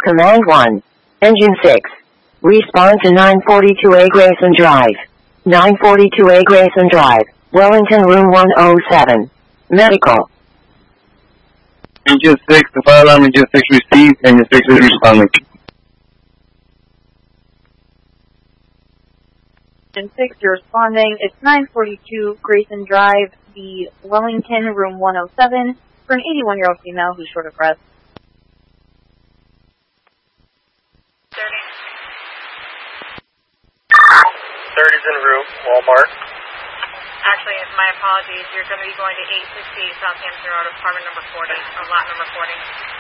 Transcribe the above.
Command 1. Engine 6. Respond to 942A Grayson Drive. 942A Grayson Drive, Wellington Room 107. Medical. Engine 6, the fire alarm engine 6 received, engine 6 is responding. Engine 6, you're responding. It's 942 Grayson Drive, the Wellington Room 107, for an 81-year-old female who's short of breath. 30's en route, Walmart. Actually, my apologies. You're going to be going to 868 Southampton Road, apartment number 40, or lot number 40.